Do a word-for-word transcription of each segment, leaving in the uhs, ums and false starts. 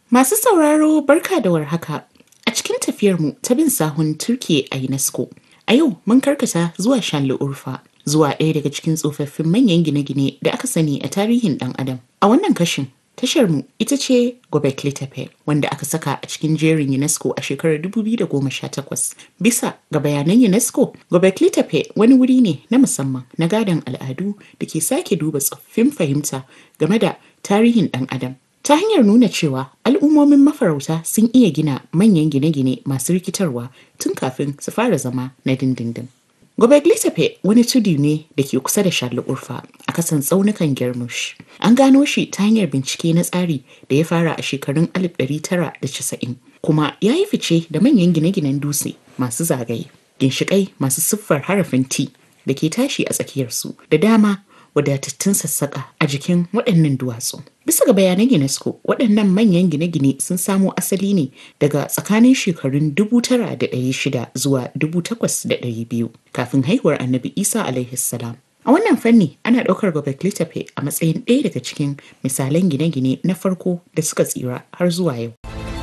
Masu sauraro barka da warhaka. A cikin tafiyarmu ta bin sahun Turkiye a UNESCO, a yau mun karkata zuwa Şanlıurfa, zuwa ɗaya daga cikin tsofaffin manyan gine-gine da aka sani a tarihin ɗan Adam. A wannan kashin, tasharmu ita ce Göbekli Tepe, wanda aka saka a cikin jerin UNESCO a shekarar dubu biyu da goma sha takwas. Bisa ga bayanan UNESCO, Göbekli Tepe wani wuri ne na musamman na gadon al'adu da ke sake duba tsoffin fahimta game da tarihin ɗan Adam. Ta hanyar nuna cewa al'ummomin mafarauta sun iya gina manyan gine-gine masu rikitarwa tun kafin su fara zama na dindindin. Göbekli Tepe wani tudu ne da ke kusa da Şanlıurfa a kasan tsaunukan Girmush. An gano shi ta hanyar bincike na tsari da ya fara a shekarun alif ɗari tara da casa'in, kuma ya yi fice da manyan gine-ginen dutse masu zagaye, ginshiƙai masu siffar harafin T da ke tashi a tsakiyarsu, da dama wadatattun sassaƙa a jikin waɗannan duwatsu. Bisa ga bayanan UNESCO, waɗannan manyan gine-gine sun samo asali ne daga tsakanin shekarun dubu tara da ɗari shida zuwa dubu takwas da ɗari biyu kafin haihuwar Annabi Isa alaihi salam. A wannan fanni ana ɗaukar Göbekli Tepe a matsayin ɗaya daga cikin misalan gine-gine na farko da suka tsira har zuwa yau.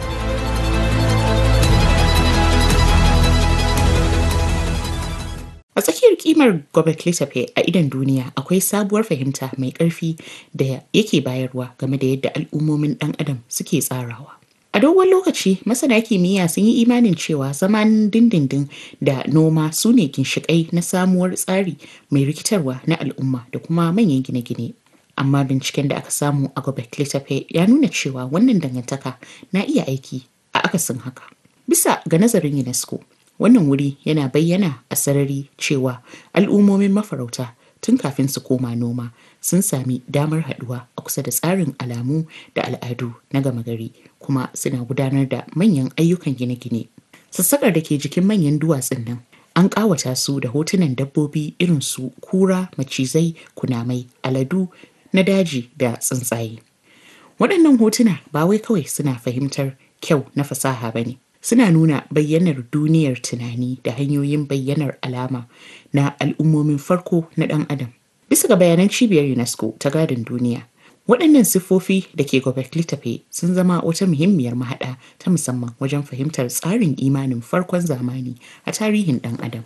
A tsakiyar kimar Göbekli Tepe a idon duniya akwai sabuwar fahimta mai ƙarfi da yake bayarwa game da yadda al'ummomin ɗan adam suke tsarawa. A dogon lokaci, masana kimiyya sun yi imanin cewa zaman dindindin da noma su ne ginshiƙai na samuwar tsari mai rikitarwa na al'umma da kuma manyan gine-gine. Amma binciken da aka samu a Göbekli Tepe ya nuna cewa wannan dangantaka na iya aiki a akasin haka. Bisa ga nazarin UNESCO, wannan wuri yana bayyana a sarari cewa al'ummomin mafarauta tun kafin su koma noma sun sami damar haɗuwa a kusa da tsarin alamu da al'adu na gama gari, kuma suna gudanar da manyan ayyukan gine-gine. Sassaƙar da ke jikin manyan duwatsun nan an ƙawata su da hotunan dabbobi irin su kura, macizai, kunamai, aladu na daji da tsuntsaye. Waɗannan hotuna ba wai kawai suna fahimtar kyau na fasaha ba ne. Suna nuna bayyanar duniyar tunani da hanyoyin bayyanar alama na al'ummomin farko na ɗan adam. Bisa ga bayanan cibiyar UNESCO ta gadon duniya, waɗannan siffofi da ke Göbekli Tepe sun zama wata muhimmiyar mahaɗa ta musamman wajen fahimtar tsarin imanin farkon zamani a tarihin ɗan adam.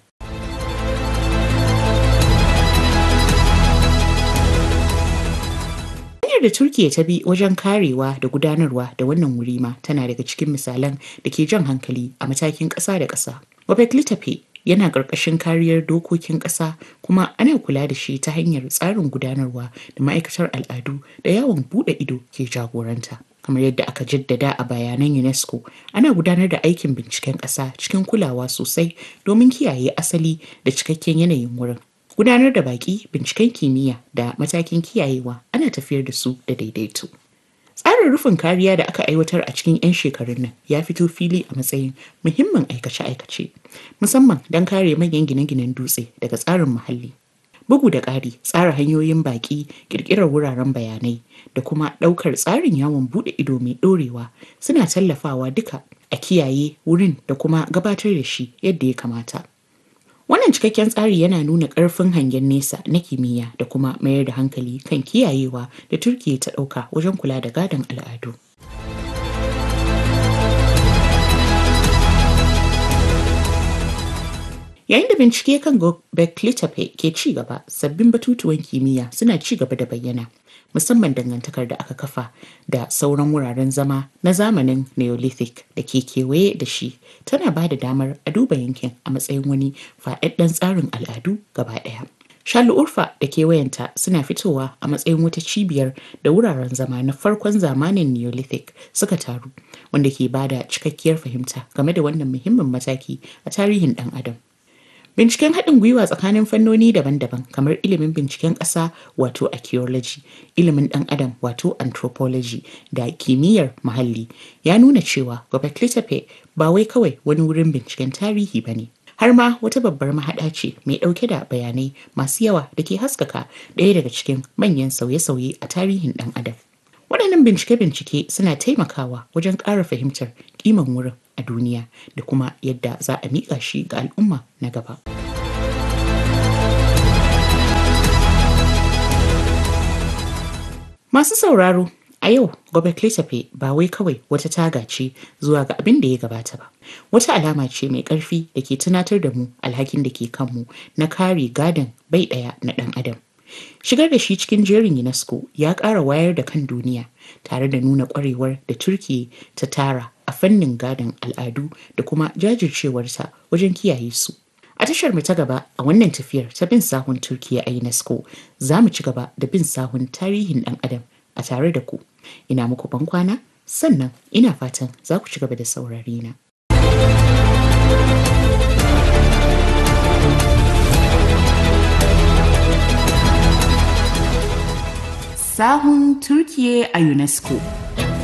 da Turkiye ta bi wajen karewa da gudanarwa da wannan wuri ma tana daga cikin misalan da ke jan hankali a matakin ƙasa da ƙasa. Göbekli Tepe yana ƙarƙashin kariyar dokokin ƙasa, kuma ana kula da shi ta hanyar tsarin gudanarwa da ma'aikatar al'adu da yawon buɗe ido ke jagoranta. Kamar yadda aka jaddada a bayanan UNESCO, ana gudanar da aikin binciken ƙasa cikin kulawa sosai domin kiyaye asali da cikakken yanayin wurin. Gudanar da baƙi, binciken kimiyya da matakin kiyayewa ana tafiyar da su da daidaito. Tsarin rufin kariya da aka aiwatar a cikin 'yan shekarun nan ya fito fili a matsayin muhimmin aikace-aikace, musamman don kare manyan gine-ginen dutse daga tsarin muhalli. Bugu da ƙari, tsara hanyoyin baƙi, ƙirƙirar wuraren bayanai, da kuma ɗaukar tsarin yawon buɗe ido mai ɗorewa suna tallafawa duka a kiyaye wurin da kuma gabatar da shi yadda ya kamata. Wannan cikakken tsari yana nuna ƙarfin hangen nesa na kimiyya da kuma mayar da hankali kan kiyayewa da Turkiye ta ɗauka wajen kula da gadon al'adu. Yayin da bincike kan Göbekli Tepe ke ci gaba, sabbin batutuwan kimiyya suna ci gaba da bayyana, musamman dangantakar da aka kafa da sauran wuraren zama na zamanin Neolithic da ke kewaye da shi tana ba da damar a duba yankin a matsayin wani faɗaɗɗen tsarin al'adu gaba ɗaya. Şanlıurfa da kewayenta suna fitowa a matsayin wata cibiyar da wuraren zama na farkon zamanin Neolithic suka taru, wanda ke ba da cikakkiyar fahimta game da wannan muhimmin mataki a tarihin ɗan adam. Binciken haɗin gwiwa tsakanin fannoni daban-daban kamar ilimin binciken ƙasa wato archaeology, ilimin ɗan adam wato anthropology, da kimiyyar muhalli ya nuna cewa Göbekli Tepe ba wai kawai wani wurin binciken tarihi ba ne, har ma wata babbar mahaɗa ce mai ɗauke da bayanai masu yawa da ke haskaka ɗaya daga cikin manyan sauye-sauye a tarihin ɗan adam. Waɗannan bincike-bincike suna taimakawa wajen ƙara fahimtar ƙiman wurin a duniya da kuma yadda za a miƙa shi ga al'umma na gaba. Masu sauraro, A yau, Göbekli Tepe ba wai kawai wata taga ce zuwa ga abin da ya gabata ba. Wata alama ce mai ƙarfi da ke tunatar da mu alhakin da ke kanmu na kare gadon bai ɗaya na ɗan adam. Shigar da shi cikin jerin UNESCO ya ƙara wayar da kan duniya tare da nuna ƙwarewar da Turkiyya ta tara a fannin gadon al'adu da kuma jajircewarsa wajen kiyaye su. A tashar mu ta gaba a wannan tafiyar ta bin sahun Turkiyya a UNESCO, za mu ci gaba da bin sahun tarihin ɗan adam a tare da ku. Ina muku bankwana, sannan ina fatan za ku ci gaba da saurare na. Sahun Turkiyya a UNESCO.